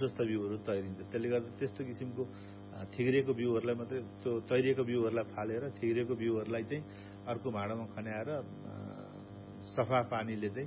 जस्ता बिउहरू तैरिन्छ। त्यसले गर्दा त्यस्तो किसिमको थिग्रिएको बिउहरूलाई मात्रै त्यो तैरिएको बिउहरूलाई फालेर थिग्रिएको बिउहरूलाई चाहिँ अर्को भाँडामा खन्याएर सफा पानीले चाहिँ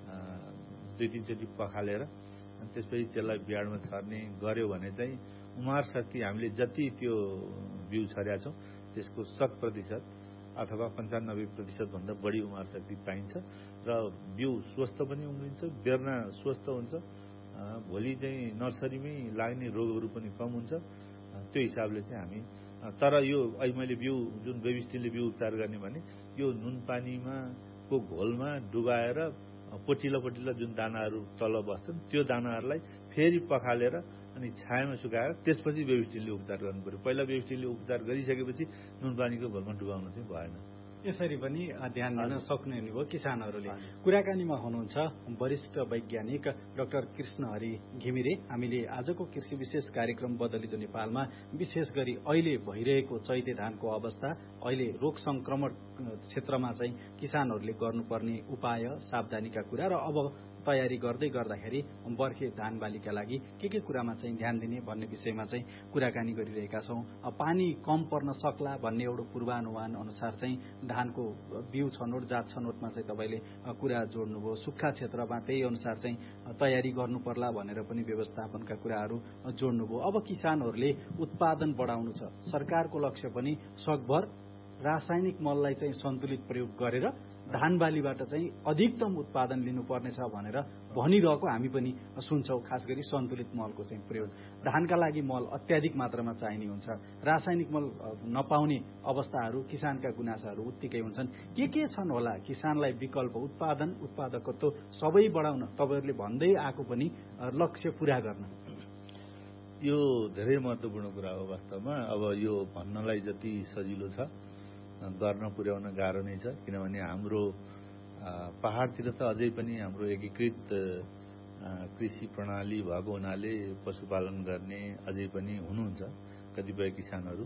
2-3 चोटि पखालेर अनि त्यसपछि त्यसलाई बियाडमा छर्ने गर्यो भने चाहिँ उमार शक्ति हामीले जति त्यो बिउ छर्या छौँ त्यसको 100% अथवा 95% भन्दा बढी उमार शक्ति पाइन्छ र बिउ स्वस्थ पनि उम्रिन्छ, बेर्ना स्वस्थ हुन्छ, भोलि चाहिँ नर्सरीमै लाग्ने रोगहरू पनि कम हुन्छ। त्यो हिसाबले चाहिँ हामी तर यो अहिले मैले बिउ जुन बेबी स्टिलले बिउ उपचार गर्ने भने यो नुन पानीमा को घोलमा डुबाएर पोटिला जुन दानाहरू तल बस्छन् त्यो दानाहरूलाई फेरि पखालेर अनि छायामा सुकाएर त्यसपछि बेबी स्टिलले उपचार गर्नु पर्यो। पहिला बेबी स्टिलले उपचार गरिसकेपछि नुन पानीको घोलमा डुबाउन चाहिँ भएन। यसरी पनि ध्यान दिन सक्ने हो किसानहरूले। कुराकानीमा हुनुहुन्छ वरिष्ठ वैज्ञानिक डाक्टर कृष्णहरि घिमिरे। हामीले आजको कृषि विशेष कार्यक्रम बदलिदो नेपालमा विशेष गरी अहिले भइरहेको चैते धानको अवस्था, अहिले रोग संक्रमण क्षेत्रमा चाहिँ किसानहरूले गर्नुपर्ने उपाय, सावधानीका कुरा र अब तयारी गर्दै गर्दाखेरि बर्खे धान बालीका लागि के कुरामा चाहिँ ध्यान दिने भन्ने विषयमा चाहिँ कुराकानी गरिरहेका छौँ। पानी कम पर्न सक्ला भन्ने एउटा पूर्वानुमान अनुसार चाहिँ धानको बिउ छनौट जात छनौटमा चाहिँ तपाईँले कुरा जोड्नुभयो। सुक्खा क्षेत्रमा त्यही अनुसार चाहिँ तयारी गर्नु पर्ला भनेर पनि व्यवस्थापनका कुराहरू जोड्नुभयो। अब किसानहरूले उत्पादन बढाउनु छ, सरकारको लक्ष्य पनि सकभर रासायनिक मललाई चाहिँ सन्तुलित प्रयोग गरेर धान बालीबाट चाहिँ अधिकतम उत्पादन लिनुपर्नेछ भनेर भनिरहेको हामी पनि सुन्छौँ। खास गरी सन्तुलित मलको चाहिँ प्रयोग, धानका लागि मल अत्याधिक मात्रामा चाहिने हुन्छ, रासायनिक मल नपाउने अवस्थाहरू, किसानका गुनासाहरू उत्तिकै हुन्छन्। के छन् होला किसानलाई विकल्प, उत्पादकत्व सबै बढाउन तपाईँहरूले भन्दै आएको पनि लक्ष्य पूरा गर्न? यो धेरै महत्त्वपूर्ण कुरा हो वास्तवमा। अब यो भन्नलाई जति सजिलो छ गर्न पुर्याउन गाह्रो नै छ, किनभने हाम्रो पहाडतिर त अझै पनि हाम्रो एकीकृत कृषि प्रणाली भएको हुनाले पशुपालन गर्ने अझै पनि हुनुहुन्छ कतिपय किसानहरू।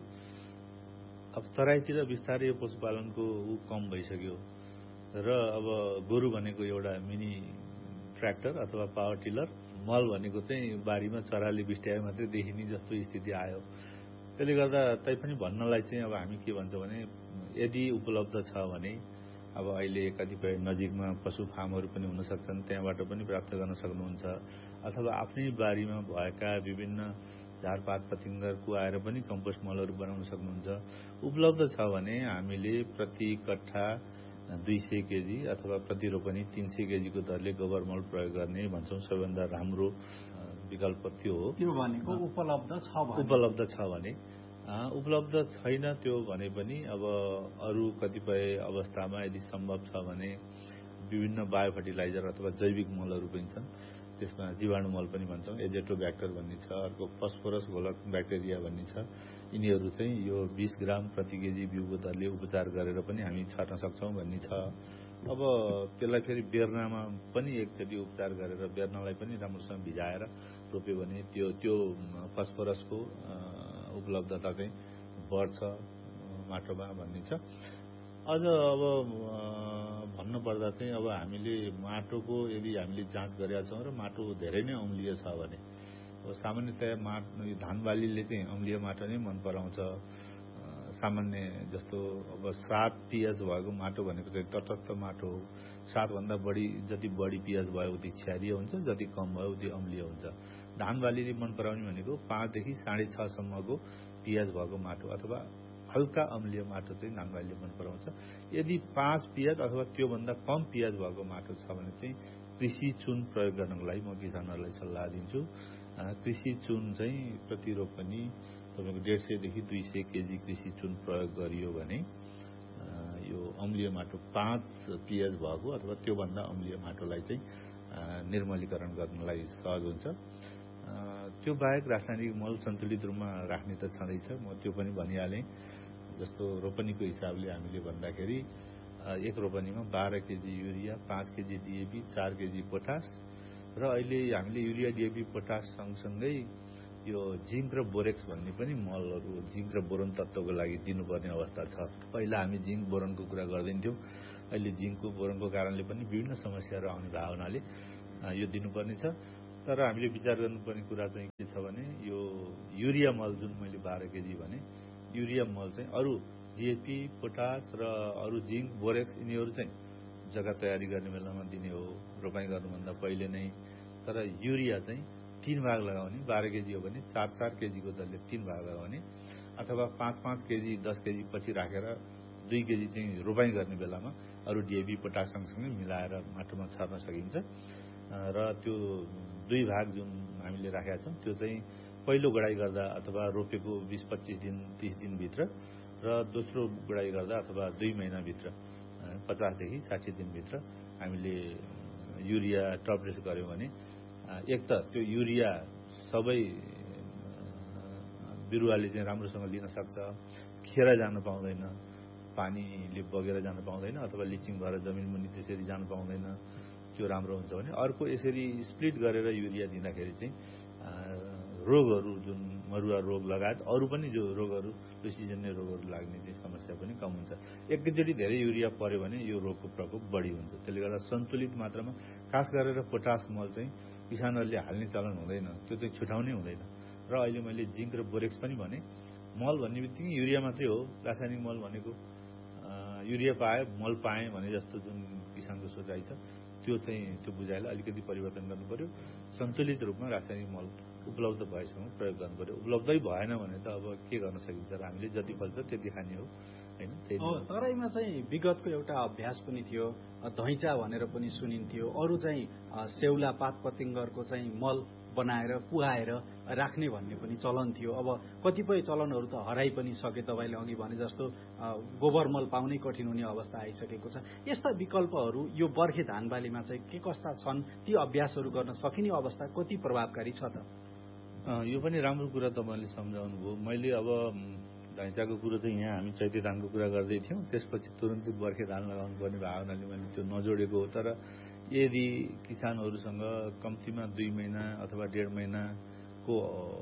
अब तराईतिर बिस्तारै पशुपालनको कम भइसक्यो र अब गोरु भनेको एउटा मिनी ट्र्याक्टर अथवा पावर टिलर, मल भनेको चाहिँ बारीमा चराले बिस्ट्याए मात्रै देखिने जस्तो स्थिति आयो। त्यसले गर्दा तैपनि भन्नलाई चाहिँ अब हामी के भन्छौँ भने यदि उपलब्ध छ भने अब अहिले कतिपय नजिकमा पशु फार्महरू पनि हुन सक्छन्, त्यहाँबाट पनि प्राप्त गर्न सक्नुहुन्छ, अथवा आफ्नै बारीमा भएका विभिन्न झारपात पतिङ्गर कुहाएर पनि कम्पोस्ट मलहरू बनाउन सक्नुहुन्छ। उपलब्ध छ भने हामीले प्रति कट्ठा 200 केजी अथवा प्रति रोपनी 300 केजीको दरले गोबर मल प्रयोग गर्ने भन्छौँ। सबैभन्दा राम्रो विकल्प त्यो हो। त्यो भनेको उपलब्ध छ भने उपलब्ध छैन त्यो भने पनि अब अरू कतिपय अवस्थामा यदि सम्भव छ भने विभिन्न बायो फर्टिलाइजर अथवा जैविक मलहरू पनि छन्। त्यसमा जीवाणु मल पनि भन्छौँ, एजेटोब्याक्टर भन्ने छ, अर्को फस्फोरस घोलक ब्याक्टेरिया भन्ने छ। यिनीहरू चाहिँ यो 20 ग्राम प्रति केजी बिउको दरले उपचार गरेर पनि हामी छर्न सक्छौँ भन्ने छ। अब त्यसलाई फेरि बेर्नामा पनि एकचोटि उपचार गरेर बेर्नालाई पनि राम्रोसँग भिजाएर रोप्यो भने त्यो फस्फोरसको उपलब्धता चाहिँ बढ्छ माटोमा भन्ने छ। अझ अब भन्नुपर्दा चाहिँ अब हामीले माटोको यदि हामीले जाँच गरेका छौँ र माटो धेरै नै अम्लीय छ भने, अब सामान्यतया धान बालीले चाहिँ अम्लीय माटो नै मन पराउँछ। सामान्य जस्तो अब 7 pH भएको माटो भनेको चाहिँ तटस्थ माटो हो। 7 भन्दा बढी, जति बढी pH भयो उति क्षारीय हुन्छ, जति कम भयो उति अम्लीय हुन्छ। धान बालीले मन पराउने भनेको 5 देखि 6.5 सम्मको pH भएको माटो अथवा हल्का अम्लीय माटो चाहिँ धान बालीले मन पराउँछ। यदि 5 pH अथवा त्योभन्दा कम pH भएको माटो छ भने चाहिँ कृषि चुन प्रयोग गर्नको लागि म किसानहरूलाई सल्लाह दिन्छु। कृषि चुन चाहिँ प्रति रोपनी तपाईँको 150 देखि 200 केजी कृषि चुन प्रयोग गरियो भने यो अम्लीय माटो 5 pH भएको अथवा त्योभन्दा अम्लीय माटोलाई चाहिँ निर्मलीकरण गर्नलाई सहज हुन्छ। त्यो बाहेक रासायनिक मल सन्तुलित रूपमा राख्ने त छँदैछ, म त्यो पनि भनिहालेँ। जस्तो रोपनीको हिसाबले हामीले भन्दाखेरि एक रोपनीमा 12 KG urea, 5 KG DAP, 4 KG potash र अहिले हामीले युरिया डिएपी पोटास सँगसँगै यो जिङ्क र बोरेक्स भन्ने पनि मलहरू, जिङ्क र बोरोन तत्त्वको लागि दिनुपर्ने अवस्था छ। पहिला हामी जिङ्क बोरोनको कुरा गर्दैनथ्यौँ, अहिले जिङ्कको बोरोनको कारणले पनि विभिन्न समस्याहरू आउने भएको हुनाले यो दिनुपर्ने छ। तर हामीले विचार गर्नुपर्ने कुरा चाहिँ के छ भने यो युरिया मल जुन मैले 12 केजी भने युरिया मल चाहिँ अरू डिएपी पोटास र अरू जिङ्क बोरेक्स यिनीहरू चाहिँ जग्गा तयारी गर्ने बेलामा दिने हो रोपाइँ गर्नुभन्दा पहिले नै। तर युरिया चाहिँ 3 भाग लगाउने, 12 केजी हो भने 4-4 केजीको दरले 3 भाग लगाउने अथवा 5-5 केजी 10 केजी पछि राखेर 2 केजी चाहिँ रोपाइँ गर्ने बेलामा अरू डिएपी पोटास सँगसँगै मिलाएर माटोमा छर्न सकिन्छ। र त्यो 2 भाग जुन हामीले राखेका छौँ त्यो चाहिँ पहिलो गोडाइ गर्दा अथवा रोपेको 20-25 दिन 30 दिनभित्र र दोस्रो गोडाइ गर्दा अथवा 2 महिनाभित्र 50 देखि 60 दिनभित्र हामीले युरिया टपरेस गऱ्यौँ भने एक त त्यो युरिया सबै बिरुवाले चाहिँ राम्रोसँग लिन सक्छ, खेर जान पाउँदैन, पानीले बगेर जान पाउँदैन अथवा लिचिङ भएर जमिन मुनि त्यसरी जान पाउँदैन, त्यो राम्रो हुन्छ भने अर्को यसरी स्प्लिट गरेर युरिया दिँदाखेरि चाहिँ रोगहरू जुन मरुवा रोग लगायत अरू पनि जो रोगहरू कृषिजन्य रोगहरू लाग्ने चाहिँ समस्या पनि कम हुन्छ। एकैचोटि धेरै युरिया पर्यो भने यो रोगको प्रकोप बढी हुन्छ। त्यसले गर्दा सन्तुलित मात्रामा खास गरेर पोटास मल चाहिँ किसानहरूले हाल्ने चलन हुँदैन, त्यो चाहिँ छुटाउनै हुँदैन। र अहिले मैले जिङ्क र बोरेक्स पनि भने मल भन्ने बित्तिकै युरिया मात्रै हो, रासायनिक मल भनेको युरिया पाए मल पाएँ भने जस्तो जुन किसानको सोचाइ छ त्यो चाहिँ त्यो बुझाइलाई अलिकति परिवर्तन गर्नु पर्यो। सन्तुलित रूपमा रासायनिक मल उपलब्ध भएसम्म प्रयोग गर्नु पर्यो। उपलब्धै भएन भने त अब के गर्न सकिन्छ र हामीले जति फल्छ त्यति खाने हो हैन। तराईमा चाहिँ विगतको एउटा अभ्यास पनि थियो, धैँचा भनेर पनि सुनिन्थ्यो, अरू चाहिँ सेउला पात पतिङ्गरको चाहिँ मल बनाएर कुहाएर राख्ने भन्ने पनि चलन थियो। अब कतिपय चलनहरू त हराइ पनि सके, तपाईँले अघि भने जस्तो गोबर मल पाउनै कठिन हुने अवस्था आइसकेको छ। यस्ता विकल्पहरू यो बर्खे धान बालीमा चाहिँ के कस्ता छन्, ती अभ्यासहरू गर्न सकिने अवस्था कति प्रभावकारी छ त? यो पनि राम्रो कुरा तपाईँले सम्झाउनु भयो। मैले अब धैँचाको कुरो चाहिँ यहाँ हामी चैते धानको कुरा गर्दै थियौँ, त्यसपछि तुरन्तै बर्खे धान लगाउनु पर्ने भावनाले मैले त्यो नजोडेको हो। तर यदि किसानहरूसँग कम्तीमा 2 महिना अथवा 1.5 महिनाको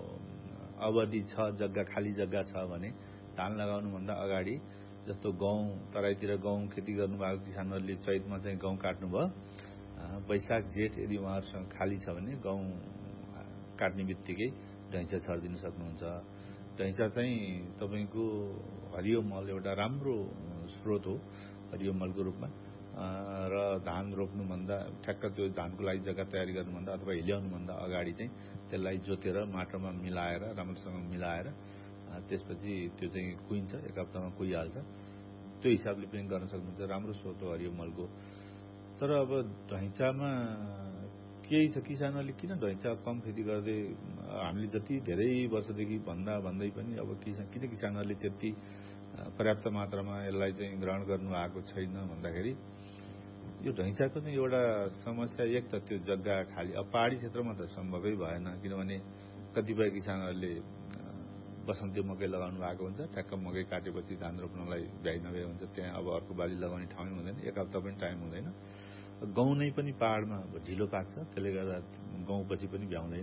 अवधि छ, जग्गा खाली जग्गा छ भने धान लगाउनुभन्दा अगाडि जस्तो गहुँ, तराईतिर गहुँ खेती गर्नुभएको किसानहरूले चैतमा चाहिँ गहुँ काट्नुभयो, वैशाख जेठ यदि उहाँहरूसँग खाली छ भने गहुँ काट्ने बित्तिकै धैँचा छरिदिन सक्नुहुन्छ। धैँचा चाहिँ तपाईँको हरियो मल एउटा राम्रो स्रोत हो हरियो मलको रूपमा। र धान रोप्नुभन्दा ठ्याक्क त्यो धानको लागि जग्गा तयारी गर्नुभन्दा अथवा हिल्याउनुभन्दा अगाडि चाहिँ त्यसलाई जोतेर माटोमा मिलाएर राम्रोसँग मिलाएर त्यसपछि त्यो चाहिँ कुहिन्छ, 1 हप्तामा कुहिहाल्छ। त्यो हिसाबले पनि गर्न सक्नुहुन्छ, राम्रो स्रोत हो हरियो मलको। तर अब धैँचामा केही छ, किसानहरूले किन धैँचा कम खेती गर्दै, हामीले जति धेरै वर्षदेखि भन्दै पनि अब किन किसानहरूले त्यति पर्याप्त मात्रामा यसलाई चाहिँ ग्रहण गर्नुभएको छैन भन्दाखेरि यो धैँचाको चाहिँ एउटा समस्या एक त त्यो जग्गा खाली, अब पहाडी क्षेत्रमा त सम्भवै भएन, किनभने कतिपय किसानहरूले बसन्ती मकै लगाउनु भएको हुन्छ, ठ्याक्क मकै काटेपछि धान रोप्नलाई भ्याइ नभ्याइ हुन्छ, त्यहाँ अब अर्को बाली लगाउने ठाउँै हुँदैन, 1 हप्ता पनि टाइम हुँदैन। गहुँ नै पनि पहाडमा ढिलो पाक्छ, त्यसले गर्दा गहुँ पछि पनि भ्याउँदैन।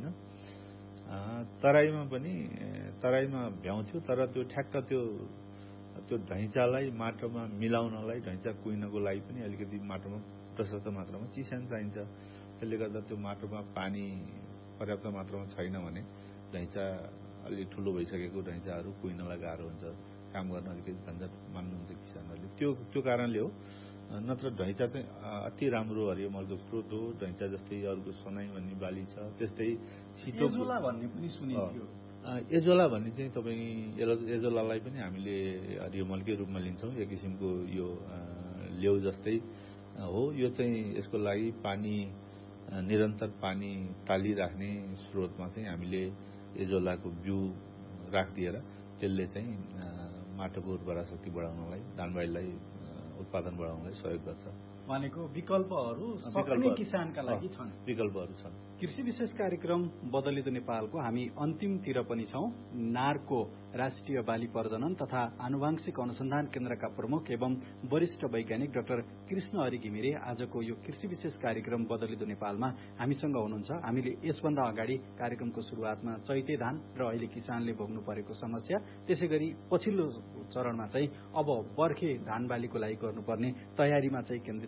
तराईमा भ्याउँथ्यो, तर त्यो ठ्याक्क त्यो धैँचालाई माटोमा मिलाउनलाई, धैँचा कुहिनको लागि पनि अलिकति माटोमा प्रशस्त मात्रामा चिस्यान चाहिन्छ। त्यसले गर्दा त्यो माटोमा पानी पर्याप्त मात्रामा छैन भने धैँचा अलि ठुलो भइसकेको धैँचाहरू कुहिनलाई गाह्रो हुन्छ, काम गर्न अलिकति झन्झट मान्नुहुन्छ किसानहरूले। त्यो कारणले हो। नत्र धैँचा चाहिँ अति राम्रो हरियो मलको स्रोत हो। धैँचा जस्तै अर्को सनाई भन्ने बाली छ, त्यस्तै छिटो एजोला भन्ने पनि सुनिन्थ्यो। एजोला भन्ने चाहिँ तपाईँ एजोलालाई पनि हामीले हरियो मलकै रूपमा लिन्छौँ। एक किसिमको यो लेउ जस्तै हो। यो चाहिँ यसको लागि पानी निरन्तर पानी तालिराख्ने स्रोतमा चाहिँ हामीले एजोलाको बिउ राखिदिएर त्यसले चाहिँ माटोको उर्वरा शक्ति बढाउनलाई, धानबालीलाई उत्पादन बढाउनलाई सहयोग गर्छ। भनेको विकल्पहरू सक्ने किसानका लागि छन्, विकल्पहरू छन्। कृषि विशेष कार्यक्रम बदलिदो नेपालको हामी अन्तिमतिर पनि छौं। नारको राष्ट्रिय बाली प्रजनन तथा आनुवांशिक अनुसन्धान केन्द्रका प्रमुख एवं वरिष्ठ वैज्ञानिक डाक्टर कृष्ण हरि घिमिरे आजको यो कृषि विशेष कार्यक्रम बदलिदो नेपालमा हामीसँग हुनुहुन्छ। हामीले यसभन्दा अगाडि कार्यक्रमको सुरुवातमा चैते धान र अहिले किसानले भोग्नु परेको समस्या, त्यसैगरी पछिल्लो चरणमा चाहिँ अब बर्खे धान बालीको लागि गर्नुपर्ने तयारीमा चाहिँ केन्द्रित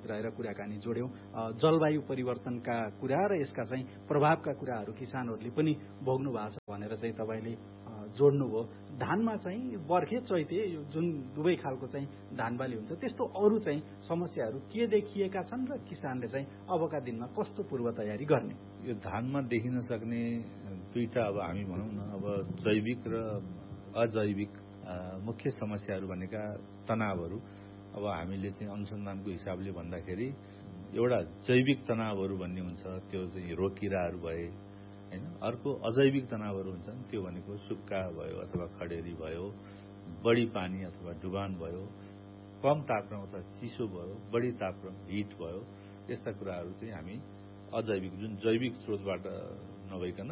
पुर्याएर कुराकानी जोड्यौं। जलवायु परिवर्तनका कुरा र यसका चाहिँ प्रभावका कुराहरू किसानहरूले पनि भोग्नु भएको छ भनेर चाहिँ तपाईँले जोड्नुभयो। धानमा चाहिँ बर्खे चैते यो जुन दुवै खालको चाहिँ धान बाली हुन्छ त्यस्तो अरू चाहिँ समस्याहरू के देखिएका छन् र किसानले चाहिँ अबका दिनमा कस्तो पूर्व तयारी गर्ने? यो धानमा देखिन सक्ने दुईटा अब हामी भनौँ न अब जैविक र अजैविक मुख्य समस्याहरू भनेका तनावहरू अब हामीले चाहिँ अनुसन्धानको हिसाबले भन्दाखेरि एउटा जैविक तनावहरू भन्ने हुन्छ त्यो चाहिँ रोग किराहरू भए हैन। अर्को अजैविक तनावहरू हुन्छन् त्यो भनेको सुक्खा भयो अथवा खडेरी भयो, बढी पानी अथवा डुबान भयो, कम तापक्रम अथवा चिसो भयो, बढी तापक्रम हिट भयो, यस्ता कुराहरू चाहिँ हामी अजैविक जुन जैविक स्रोतबाट नभइकन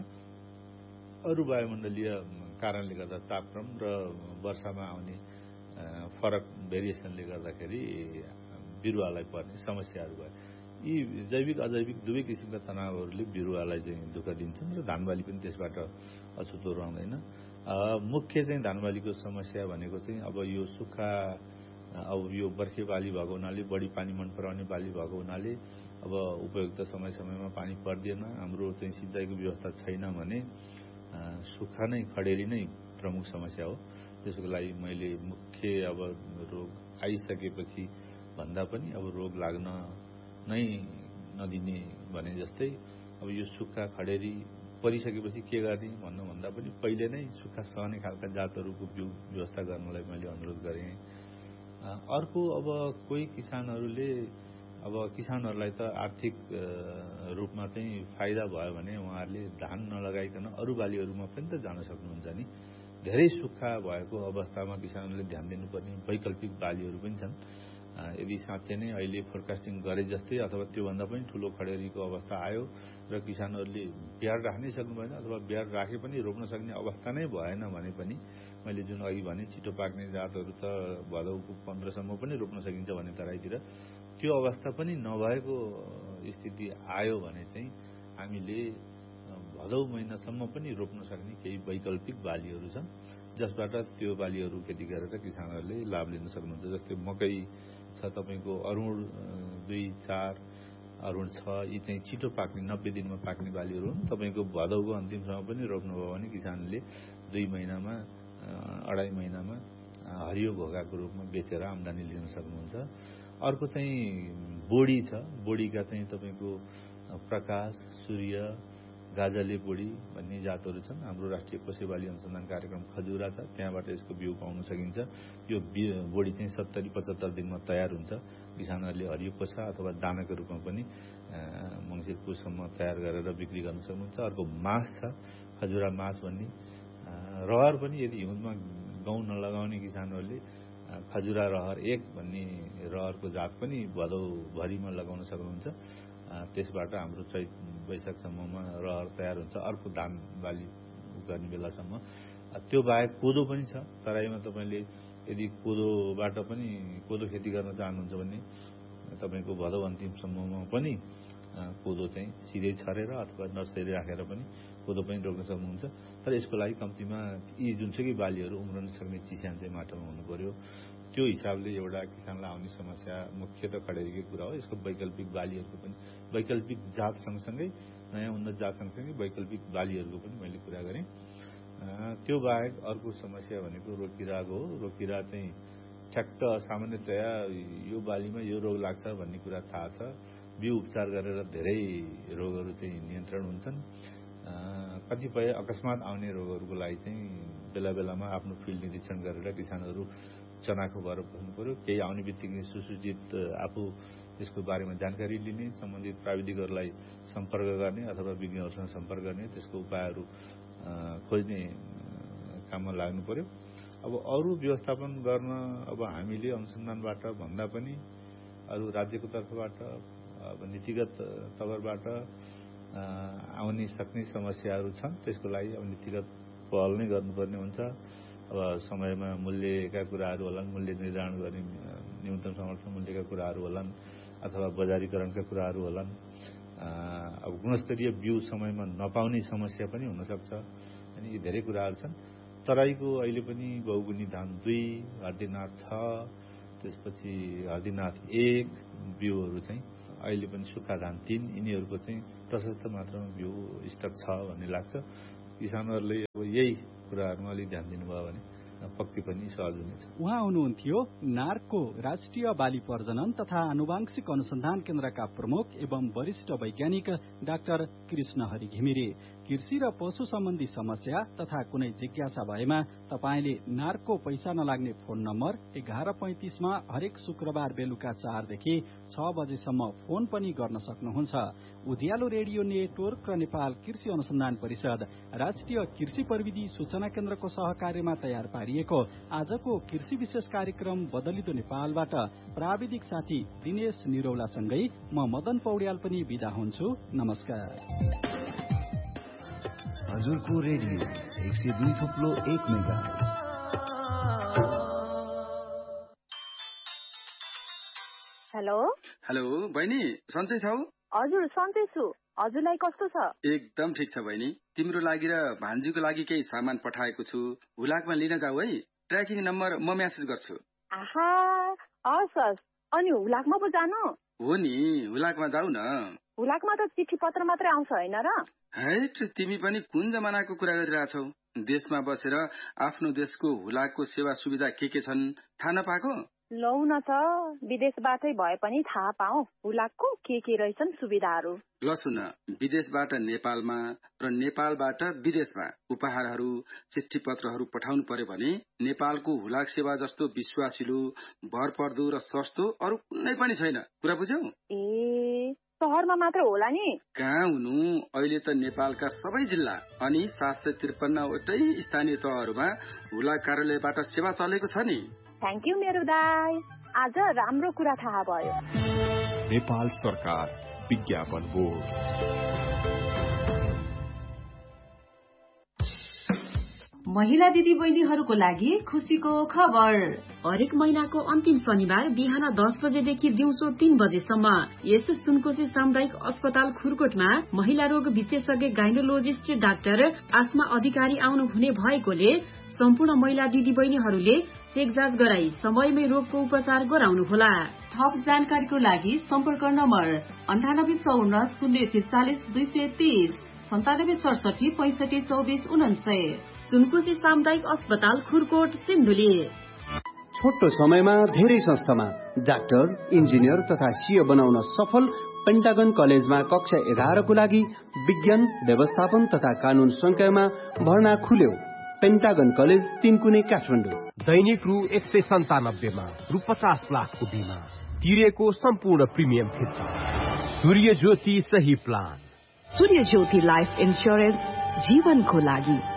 अरू वायुमण्डलीय कारणले गर्दा तापक्रम र वर्षामा आउने फरक भेरिएसनले गर्दाखेरि बिरुवालाई पर्ने समस्याहरू भयो। यी जैविक अजैविक दुवै किसिमका तनावहरूले बिरुवालाई चाहिँ दुःख दिन्छन् र धानबाली पनि त्यसबाट अछुतो रहँदैन। मुख्य चाहिँ धानबालीको समस्या भनेको चाहिँ अब यो सुक्खा अब यो बर्खे बाली भएको हुनाले बढी पानी मन पराउने बाली भएको हुनाले अब उपयुक्त समय समयमा पानी पर्दैन, हाम्रो चाहिँ सिँचाइको व्यवस्था छैन भने सुक्खा नै खडेरी नै प्रमुख समस्या हो। त्यसको लागि मैले मुख्य अब रोग आइसकेपछि भन्दा पनि अब रोग लाग्न नै नदिने भने जस्तै अब यो सुक्खा खडेरी परिसकेपछि के गर्ने भन्नुभन्दा पनि पहिले नै सुक्खा सहने खालका जातहरूको बिउ व्यवस्था गर्नलाई मैले अनुरोध गरेँ। अर्को अब कोही किसानहरूले अब किसानहरूलाई त आर्थिक रूपमा चाहिँ फाइदा भयो भने उहाँहरूले धान नलगाइकन अरू बालीहरूमा पनि त जान सक्नुहुन्छ नि। धेरै सुक्खा भएको अवस्थामा किसानहरूले ध्यान दिनुपर्ने वैकल्पिक बालीहरू पनि छन्। यदि साँच्चै नै अहिले फोरकास्टिङ गरे जस्तै अथवा त्योभन्दा पनि ठूलो खडेरीको अवस्था आयो र किसानहरूले बियाड राख्नै सक्नु भएन अथवा बियाड राखे पनि रोप्न सक्ने अवस्था नै भएन भने पनि मैले जुन अघि भने छिटो पाक्ने जातहरू त भदौको 15 सम्म पनि रोप्न सकिन्छ भने तराईतिर त्यो अवस्था पनि नभएको स्थिति आयो भने चाहिँ हामीले भदौ महिनासम्म पनि रोप्न सक्ने केही वैकल्पिक बालीहरू छन् जसबाट त्यो बालीहरू खेती गरेर किसानहरूले लाभ लिन सक्नुहुन्छ। जस्तै मकै छ तपाईको अरुण 2, 4, अरुण 6 यी चाहिँ छिटो पाक्ने 90 दिनमा पाक्ने बालीहरू हुन्। तपाईको भदौको अन्तिमसम्म पनि रोप्नुभयो भने किसानले 2 महिनामा 2.5 महिनामा हरियो घोगाको रूपमा बेचेर आम्दानी लिन सक्नुहुन्छ। अर्को चाहिँ बोडी छ। बोडीका चाहिँ तपाईको प्रकाश, सूर्य, गाजले बोडी भन्ने जातहरू छन्। हाम्रो राष्ट्रिय कोसेबाली अनुसन्धान कार्यक्रम खजुरा छ, त्यहाँबाट यसको बिउ पाउन सकिन्छ। यो बोडी चाहिँ 70-75 दिनमा तयार हुन्छ। किसानहरूले हरियो कोसा अथवा दानाको रूपमा पनि मङ्सिर पुससम्म तयार गरेर बिक्री गर्न सक्नुहुन्छ। अर्को मास छ, खजुरा मास भन्ने। रहर पनि यदि हिउँदमा गहुँ नलगाउने किसानहरूले खजुरा रहर 1 भन्ने रहरको जात पनि भदौभरिमा लगाउन सक्नुहुन्छ। त्यसबाट हाम्रो चैत वैशाखसम्ममा रहर तयार हुन्छ अर्को धान बाली गर्ने बेलासम्म। त्यो बाहेक कोदो पनि छ। तराईमा तपाईँले यदि कोदोबाट पनि कोदो खेती गर्न चाहनुहुन्छ भने तपाईँको भदौ अन्तिमसम्ममा पनि कोदो चाहिँ सिधै छरेर अथवा नर्सरी राखेर पनि कोदो पनि रोप्न सक्नुहुन्छ। तर यसको लागि कम्तीमा यी जुनसुकै बालीहरू उम्रन सक्ने चिस्यान चाहिँ माटोमा हुनु पर्यो। त्यो हिसाबले एउटा किसानलाई आउने समस्या मुख्य त खडेरीकै कुरा हो। यसको वैकल्पिक बालीहरूको पनि वैकल्पिक जात सँगसँगै नयाँ उन्नत जात सँगसँगै वैकल्पिक बालीहरूको पनि मैले कुरा गरेँ। त्यो बाहेक अर्को समस्या भनेको रोगकिराको हो। रोगकिरा चाहिँ ठ्याक्क सामान्यतया यो बालीमा यो रोग लाग्छ भन्ने कुरा थाहा छ। बिउ उपचार गरेर धेरै रोगहरू चाहिँ नियन्त्रण हुन्छन्। कतिपय अकस्मात आउने रोगहरूको लागि चाहिँ बेला बेलामा आफ्नो फिल्ड निरीक्षण गरेर किसानहरू चनाखो भएर बस्नु पर्यो। केही आउने बित्तिकै सुसूचित आफू यसको बारेमा जानकारी लिने, सम्बन्धित प्राविधिकहरूलाई सम्पर्क गर्ने अथवा विज्ञहरूसँग सम्पर्क गर्ने, त्यसको उपायहरू खोज्ने काममा लाग्नु पर्यो। अब अरू व्यवस्थापन गर्न अब हामीले अनुसन्धानबाट भन्दा पनि अरू राज्यको तर्फबाट अब नीतिगत तवरबाट आउने सक्ने समस्याहरू छन्। त्यसको लागि अब नीतिगत पहल नै गर्नुपर्ने हुन्छ। अब समयमा मूल्यका कुराहरू होलान्, मूल्य निर्धारण गर्ने न्यूनतम समर्थन मूल्यका कुराहरू होलान् अथवा बजारीकरणका कुराहरू होलान्। अब गुणस्तरीय बिउ समयमा नपाउने समस्या पनि हुनसक्छ। अनि यी धेरै कुराहरू छन्। तराईको अहिले पनि बहुगुणी धान 2, आदिनाथ 6 त्यसपछि हर्दीनाथ 1 बिउहरू चाहिँ अहिले पनि सुक्खा धान 3 यिनीहरूको चाहिँ प्रशस्त मात्रामा बिउ स्टक छ भन्ने लाग्छ। किसानहरूले अब यही कुराहरूमा अलिक ध्यान दिनुभयो भने पक्कै पनि सहज हुनेछ। उहाँ हुनुहुन्थ्यो नार्कको राष्ट्रिय बाली प्रजनन तथा आनुवांशिक अनुसन्धान केन्द्रका प्रमुख एवं वरिष्ठ वैज्ञानिक डाक्टर कृष्णहरि घिमिरे। कृषि र पशु सम्बन्धी समस्या तथा कुनै जिज्ञासा भएमा तपाईले नार्कको पैसा नलाग्ने फोन नम्बर 1135 मा हरेक शुक्रबार बेलुका 4 देखि 6 बजेसम्म फोन पनि गर्न सक्नुहुन्छ। उज्यालो रेडियो नेटवर्क र नेपाल कृषि अनुसन्धान परिषद राष्ट्रिय कृषि प्रविधि सूचना केन्द्रको सहकार्यमा तयार पारिएको आजको कृषि विशेष कार्यक्रम बदलिदो नेपालबाट प्राविधिक साथी दिनेश निरौलासँगै म मदन पौड्याल पनि बिदा हुन्छु। नमस्कार। हजुरको रेडियो 102.1 मेगाहर्ज। हेलो हेलो बहिनी, सन्चै छौ? हजुर सन्चै छु। हजुरलाई कस्तो छ? एकदम ठिक छ बहिनी। तिम्रो लागि र भान्जीको लागि केही सामान पठाएको छु, हुलाकमा लिन जाऊ है। ट्र्याकिङ नम्बर म मेसेज गर्छु। आहा, हस्। अनि हुलाकमा पो जानु? हो नि, हुलाकमा जाऊ न। हुलाकमा त चिठी पत्र मात्रै आउँछ हैन र? हैट, तिमी पनि कुन जमानाको कुरा गरिरहेछौ? देशमा बसेर आफ्नो देशको हुलाकको सेवा सुविधा के छन् थाहा नपाएको? लौ न त, विदेशबाटै भए पनि थाहा पाऊ हुलाकको के रहेछन् सुविधाहरू। ल सुन, विदेशबाट नेपालमा र नेपालबाट विदेशमा उपहारहरू चिठी पत्रहरू पठाउनु पर्यो भने नेपालको हुलाक सेवा जस्तो विश्वासिलो, भरपर्दो र सस्तो अरू कुनै पनि छैन। कुरा बुझ्यौ? ए, शहरमा मात्र होला नि? कहाँ हुनु, अहिले त नेपालका सबै जिल्ला अनि 753 वटै स्थानीय तहहरूमा हुलाक कार्यालयबाट सेवा चलेको छ नि। थ्याङ्क यू मेरो दाइ, आज राम्रो कुरा थाहा भयो। नेपाल सरकार विज्ञापन बोर्ड। महिला दिदी बहिनीहरूको लागि खुसीको खबर। हरेक महिनाको अन्तिम शनिबार बिहान 10 बजेदेखि दिउँसो 3 बजेसम्म यस सुनकोशी सामुदायिक अस्पताल खुरकोटमा महिला रोग विशेषज्ञ गाइनोलोजिस्ट डाक्टर आस्मा अधिकारी आउनुहुने भएकोले सम्पूर्ण महिला दिदी बहिनीहरूले चेक जाँच गराई समयमै रोगको उपचार गराउनुहोला। थप जानकारीको लागि सम्पर्क नम्बर 9854 043 230 97 67 65 24 49। सुनकोशी सामुदायिक अस्पताल खुरकोट सिन्धुली। छोटो समयमा धेरै संस्थामा डाक्टर, इन्जिनियर तथा सीए बनाउन सफल पेन्टागन कलेजमा कक्षा 11 को लागि विज्ञान, व्यवस्थापन तथा कानून संकायमा भर्ना खुल्यो। पेन्टागन कलेज 3 कुने काठमाडौँ। दैनिक रु 197 मा रु 50 लाखको बिमा तिरेको सम्पूर्ण प्रिमियम फिर्ता। सूर्य ज्योति सही प्लान। सूर्य ज्योति लाइफ इन्स्योरेन्स जीवनको लागि।